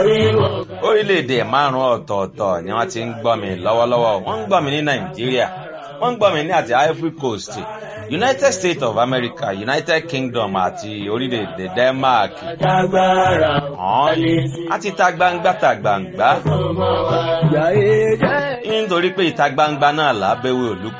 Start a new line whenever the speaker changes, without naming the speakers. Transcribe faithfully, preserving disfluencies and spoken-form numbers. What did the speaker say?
orílẹ̀-èdè márùn-ún ọ̀tọ̀ọ̀tọ̀ ni wọ́n ti ń gbọ́ mi lọ́wọ́lọ́wọ́. Wọ́n ń gbọ́ mi ní Nàìjíríà, wọ́n ń gbọ́ mi ní àti Ivory Coast, United States of America, United Kingdom àti orílẹ̀-èdè Denmark. A ti ta gbangba ta gbangba nítorí pé ìta gbangba náà lábẹ́wé olùkọ́.